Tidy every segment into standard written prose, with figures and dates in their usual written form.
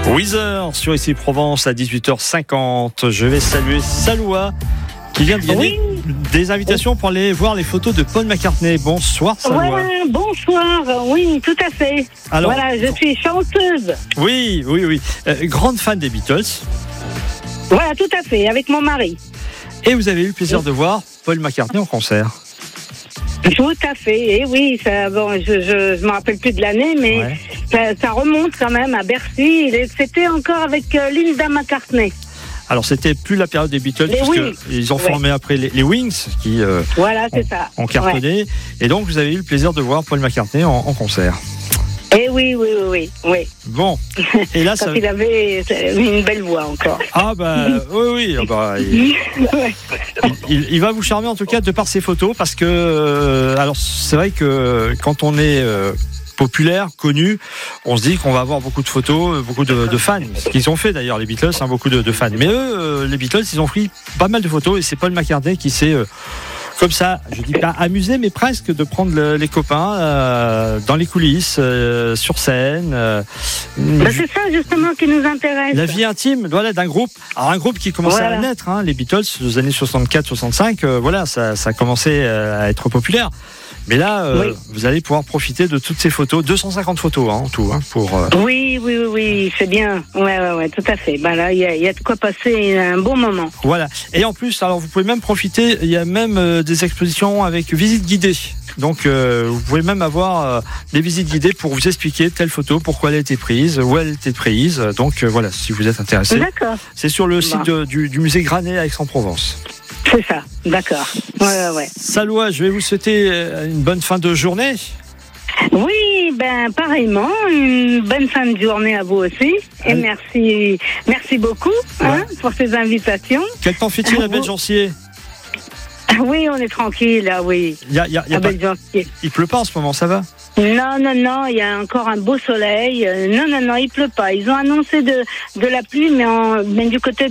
Weezer sur ici Provence à 18h50. Je vais saluer Saloua qui vient de gagner des invitations pour aller voir les photos de Paul McCartney. Bonsoir Saloua. Ouais, bonsoir, oui, tout à fait. Alors, voilà, je suis chanteuse. Oui. Grande fan des Beatles. Voilà, tout à fait, avec mon mari. Et vous avez eu le plaisir de voir Paul McCartney en concert. Tout à fait, et oui, ça, bon, je me rappelle plus de l'année, mais ça remonte quand même à Bercy. C'était encore avec Linda McCartney. Alors c'était plus la période des Beatles, puisqu'ils ont formé après les Wings qui ont cartonné. Et donc vous avez eu le plaisir de voir Paul McCartney en concert. Eh oui. Bon, et là il avait une belle voix encore. Ah bah oui. Il va vous charmer en tout cas de par ses photos, parce que alors c'est vrai que quand on est populaire, connu, on se dit qu'on va avoir beaucoup de photos, beaucoup de fans. Ce qu'ils ont fait d'ailleurs les Beatles, beaucoup de fans. Mais eux, les Beatles, ils ont pris pas mal de photos, et c'est Paul McCartney qui s'est comme ça, je dis pas amusé, mais presque, de prendre les copains dans les coulisses, sur scène. C'est ça justement qui nous intéresse. La vie intime, d'un groupe. Alors un groupe qui commençait à naître, les Beatles, aux années 64-65, ça commençait à être populaire. Mais là, vous allez pouvoir profiter de toutes ces photos, 250 photos en tout. Pour. Oui, c'est bien. Ouais, tout à fait. Là, il y a de quoi passer un bon moment. Voilà. Et en plus, alors vous pouvez même profiter. Il y a même des expositions avec visite guidée. Donc, vous pouvez même avoir des visites guidées pour vous expliquer telle photo, pourquoi elle a été prise, où elle a été prise. Donc voilà, si vous êtes intéressé. D'accord. C'est sur le site du musée Granet à Aix-en-Provence. C'est ça, d'accord. Ouais. Saloua, je vais vous souhaiter une bonne fin de journée. Oui, pareillement, une bonne fin de journée à vous aussi. Et merci beaucoup pour ces invitations. Quel temps fait-il à Bellegencier ? Oui, on est tranquille, là, oui. Il pleut pas en ce moment, ça va ? Non, il y a encore un beau soleil. Non, il pleut pas. Ils ont annoncé de la pluie, mais du côté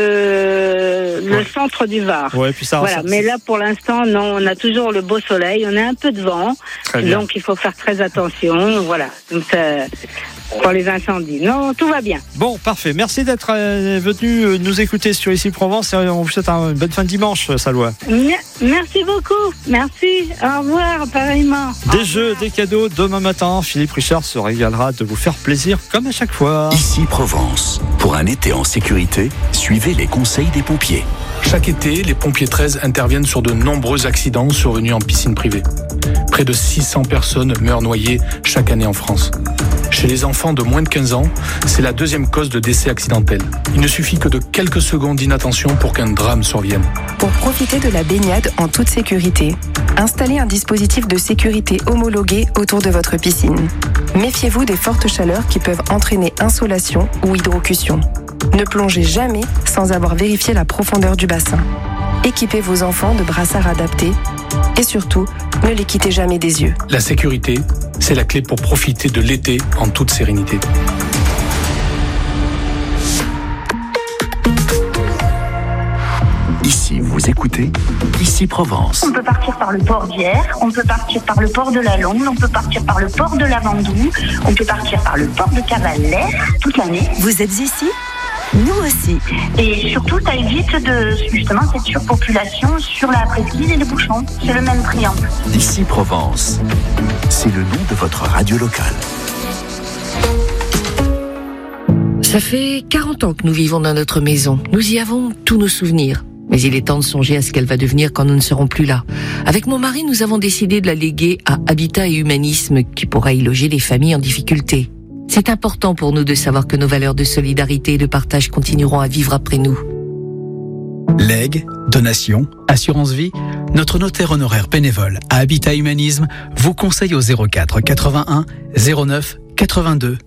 de le centre du Var. Ouais, puis ça. Mais là, pour l'instant, non, on a toujours le beau soleil. On a un peu de vent, donc il faut faire très attention. Voilà, donc pour les incendies. Non, tout va bien. Bon, parfait. Merci d'être venu nous écouter sur ici Provence. Et on vous souhaite une bonne fin de dimanche, Saloua. Merci beaucoup. Merci. Au revoir, pareillement. Des jeux, des cadeaux. Demain matin, Philippe Richard se régalera de vous faire plaisir comme à chaque fois. Ici Provence. Pour un été en sécurité, suivez les conseils des pompiers. Chaque été, les pompiers 13 interviennent sur de nombreux accidents survenus en piscine privée. Près de 600 personnes meurent noyées chaque année en France. Chez les enfants de moins de 15 ans, c'est la deuxième cause de décès accidentel. Il ne suffit que de quelques secondes d'inattention pour qu'un drame survienne. Pour profiter de la baignade en toute sécurité, installez un dispositif de sécurité homologué autour de votre piscine. Méfiez-vous des fortes chaleurs qui peuvent entraîner insolation ou hydrocution. Ne plongez jamais sans avoir vérifié la profondeur du bassin. Équipez vos enfants de brassards adaptés et surtout, ne les quittez jamais des yeux. La sécurité, c'est la clé pour profiter de l'été en toute sérénité. Ici, vous écoutez Ici Provence. On peut partir par le port d'Hyères, on peut partir par le port de la Londe, on peut partir par le port de la Vendoue, on peut partir par le port de Cavalès toute l'année. Vous êtes ici ? Nous aussi. Et surtout, ça évite justement cette surpopulation sur la presqu'île et les bouchons. C'est le même triangle. Ici Provence, c'est le nom de votre radio locale. Ça fait 40 ans que nous vivons dans notre maison. Nous y avons tous nos souvenirs. Mais il est temps de songer à ce qu'elle va devenir quand nous ne serons plus là. Avec mon mari, nous avons décidé de la léguer à Habitat et Humanisme, qui pourra y loger les familles en difficulté. C'est important pour nous de savoir que nos valeurs de solidarité et de partage continueront à vivre après nous. Legs, donations, assurance vie, notre notaire honoraire bénévole à Habitat Humanisme vous conseille au 04 81 09 82